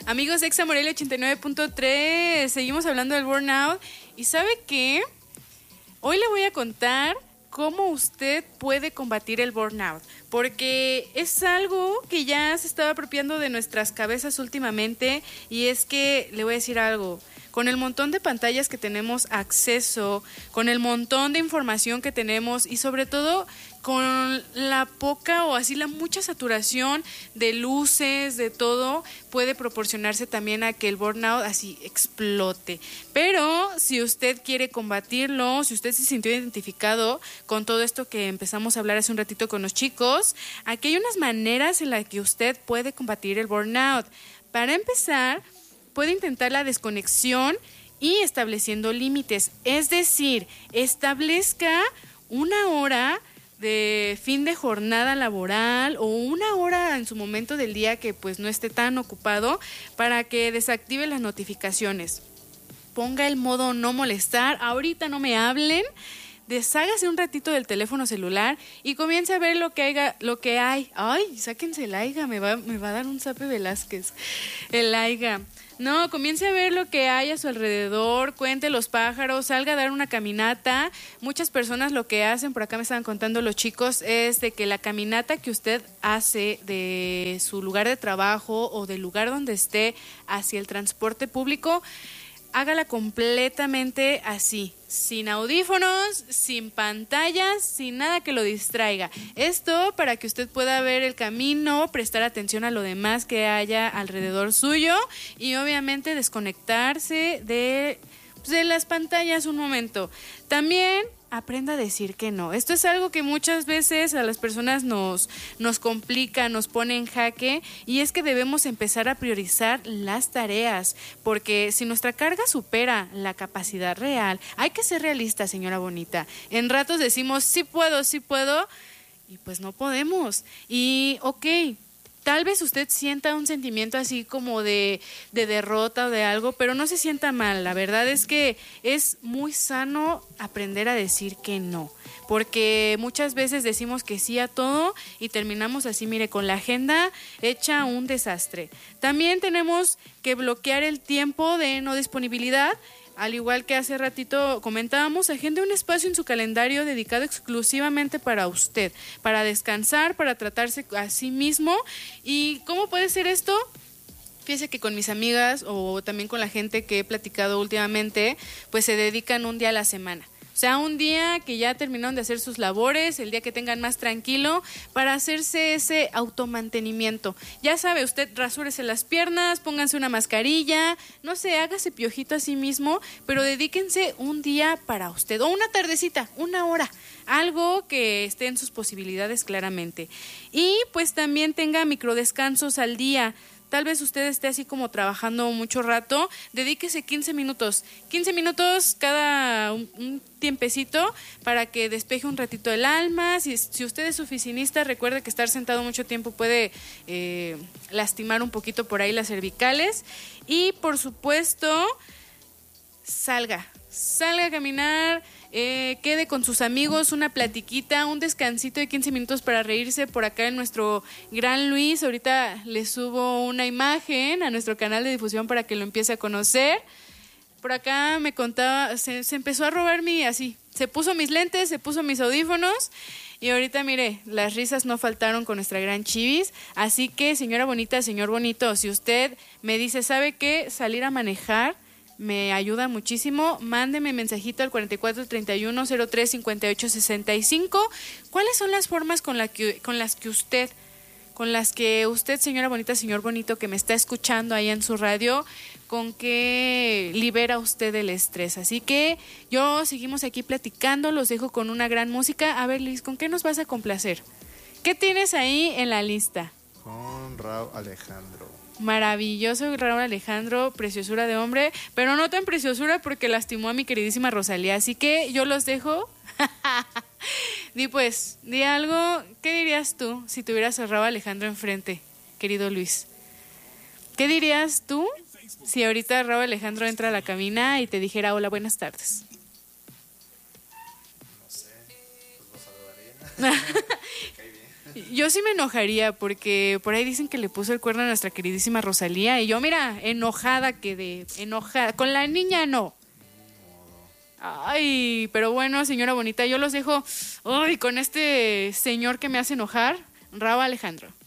Amigos de Exa Morelia 89.3, seguimos hablando del burnout. ¿Y sabe qué? Hoy le voy a contar cómo usted puede combatir el burnout, porque es algo que ya se estaba apropiando de nuestras cabezas últimamente, y es que le voy a decir algo. Con el montón de pantallas que tenemos acceso, con el montón de información que tenemos y sobre todo con la poca o así la mucha saturación de luces, de todo, puede proporcionarse también a que el burnout así explote. Pero si usted quiere combatirlo, si usted se sintió identificado con todo esto que empezamos a hablar hace un ratito con los chicos, aquí hay unas maneras en las que usted puede combatir el burnout. Para empezar, puede intentar la desconexión y estableciendo límites. Es decir, establezca una hora de fin de jornada laboral o una hora en su momento del día que pues no esté tan ocupado para que desactive las notificaciones. Ponga el modo no molestar, ahorita no me hablen. Deshágase un ratito del teléfono celular y comience a ver lo que hay. Ay, sáquense el aiga, me va a dar un Zape Velázquez. El aiga. No, comience a ver lo que hay a su alrededor, cuente los pájaros, salga a dar una caminata. Muchas personas lo que hacen, por acá me estaban contando los chicos, es de que la caminata que usted hace de su lugar de trabajo o del lugar donde esté hacia el transporte público, hágala completamente así, sin audífonos, sin pantallas, sin nada que lo distraiga. Esto para que usted pueda ver el camino, prestar atención a lo demás que haya alrededor suyo y obviamente desconectarse de las pantallas un momento. También aprenda a decir que no. Esto es algo que muchas veces a las personas nos complica, nos pone en jaque, y es que debemos empezar a priorizar las tareas, porque si nuestra carga supera la capacidad real, hay que ser realistas, señora bonita. En ratos decimos, sí puedo, y pues no podemos. Y tal vez usted sienta un sentimiento así como de derrota o de algo, pero no se sienta mal. La verdad es que es muy sano aprender a decir que no, porque muchas veces decimos que sí a todo y terminamos así, mire, con la agenda hecha un desastre. También tenemos que bloquear el tiempo de no disponibilidad. Al igual que hace ratito comentábamos, agende un espacio en su calendario dedicado exclusivamente para usted, para descansar, para tratarse a sí mismo. ¿Y cómo puede ser esto? Fíjese que con mis amigas o también con la gente que he platicado últimamente, pues se dedican un día a la semana. O sea, un día que ya terminaron de hacer sus labores, el día que tengan más tranquilo, para hacerse ese automantenimiento. Ya sabe, usted rasúrese las piernas, pónganse una mascarilla, no sé, hágase piojito a sí mismo, pero dedíquense un día para usted, o una tardecita, una hora, algo que esté en sus posibilidades claramente. Y pues también tenga microdescansos al día. Tal vez usted esté así como trabajando mucho rato, dedíquese 15 minutos cada un tiempecito para que despeje un ratito el alma. Si usted es oficinista, recuerde que estar sentado mucho tiempo puede lastimar un poquito por ahí las cervicales. Y por supuesto, salga a caminar, quede con sus amigos, una platiquita, un descansito de 15 minutos para reírse. Por acá en nuestro gran Luis, ahorita le subo una imagen a nuestro canal de difusión para que lo empiece a conocer. Por acá me contaba, se empezó a robar se puso mis lentes, se puso mis audífonos, y ahorita mire, las risas no faltaron con nuestra gran Chivis. Así que, señora bonita, señor bonito, si usted me dice, ¿sabe qué? Salir a manejar me ayuda muchísimo. Mándeme mensajito al 4431035865. ¿Cuáles son las formas con las que usted, señora bonita, señor bonito, que me está escuchando ahí en su radio, con que libera usted el estrés? Así que seguimos aquí platicando, los dejo con una gran música. A ver, Liz, ¿con qué nos vas a complacer? ¿Qué tienes ahí en la lista? Con Rauw Alejandro. Maravilloso Raúl Alejandro, preciosura de hombre, pero no tan preciosura porque lastimó a mi queridísima Rosalía. Así que yo los dejo. Di algo. ¿Qué dirías tú si tuvieras a Raúl Alejandro enfrente, querido Luis? ¿Qué dirías tú si ahorita Raúl Alejandro entra a la cabina y te dijera hola, buenas tardes? No sé, pues lo saludaría. Yo sí me enojaría porque por ahí dicen que le puso el cuerno a nuestra queridísima Rosalía y yo, mira, enojada quedé, enojada. Con la niña no. Ay, pero bueno, señora bonita, yo los dejo con este señor que me hace enojar, Rauw Alejandro.